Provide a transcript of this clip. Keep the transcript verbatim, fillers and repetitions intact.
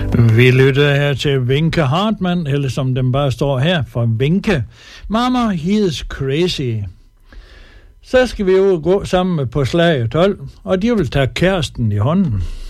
Vi lytter her til Wenche Hartmann, eller som den bare står her, for Wenche. Mama, he's crazy. Så skal vi jo gå sammen på slag tolv, og de vil tage kæresten i hånden.